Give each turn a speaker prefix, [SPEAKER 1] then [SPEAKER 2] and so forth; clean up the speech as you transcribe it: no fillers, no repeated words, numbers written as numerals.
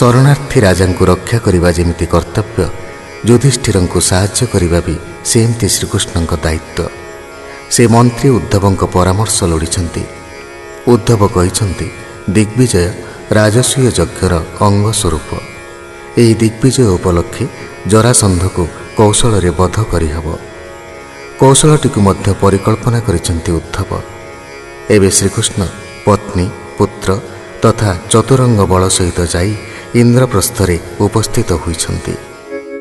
[SPEAKER 1] ଶରଣାର୍ଥୀ ରାଜାଙ୍କୁ ରକ୍ଷା କରିବା ଯେମିତି କର୍ତ୍ତବ୍ୟ, ଯୁଧିଷ୍ଠିରଙ୍କୁ ସାହାଯ୍ୟ କରିବା ବି ସେମିତି ଶ୍ରୀକୃଷ୍ଣଙ୍କ ଦାୟିତ୍ୱ। ସେ ମନ୍ତ୍ରୀ ଉଦ୍ଧବଙ୍କ ପରାମର୍ଶ ଲୋଡ଼ିଛନ୍ତି। ଉଦ୍ଧବ କହିଛନ୍ତି, ଦିଗ୍ବିଜୟ ରାଜସୂୟ ଯଜ୍ଞର ଅଙ୍ଗ ସ୍ୱରୂପ। ଏହି ଦିଗ୍ବିଜୟ ଉପଲକ୍ଷେ ଜରାସନ୍ଧକୁ କୌଶଳରେ ବଧ କରିହେବ। କୌଶଳଟିକୁ ମଧ୍ୟ ପରିକଳ୍ପନା କରିଛନ୍ତି ଉଦ୍ଧବ। ଏବେ ଶ୍ରୀକୃଷ୍ଣ ପତ୍ନୀ, ପୁତ୍ର ତଥା ଚତୁରଙ୍ଗ ବଳ ସହିତ ଯାଇ ଇନ୍ଦ୍ରପ୍ରସ୍ଥରେ ଉପସ୍ଥିତ ହୋଇଛନ୍ତି।